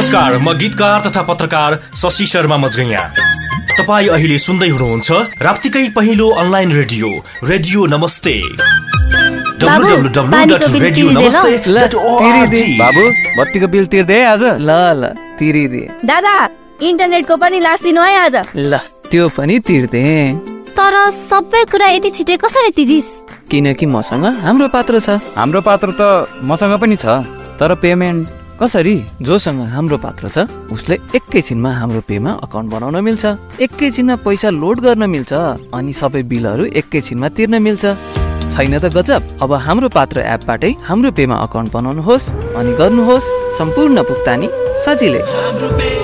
नमस्कार, म गीतकार तथा पत्रकार शशि शर्मा मजगैया। तपाईँ अहिले सुन्दै हुनुहुन्छ राप्तीकै पहिलो अनलाइन रेडियो नमस्ते। www.radionamaste.org। बाबु बत्तीको बिल तिर्दे आज। ल तिरिदिए। दादा इन्टरनेटको पनि लास्ट दिनु है आज। ल त्यो पनि तिर्दे। तर सबै कुरा यति छिटै कसरी तिरिस? किनकि मसँग हाम्रो पात्र छ। हाम्रो पात्र त मसँग पनि छ, तर पेमेन्ट कसरी? जोसँग हाम्रो पात्र छ उसले एकैछिनमा हाम्रो पेमा अकाउन्ट बनाउन मिल्छ, एकैछिनमा पैसा लोड गर्न मिल्छ, अनि सबै बिलहरू एकैछिनमा तिर्न मिल्छ। छैन त गजब? अब हाम्रो पात्र एपबाटै हाम्रो पेमा अकाउन्ट बनाउनुहोस् अनि गर्नुहोस् सम्पूर्ण भुक्तानी सजिलै।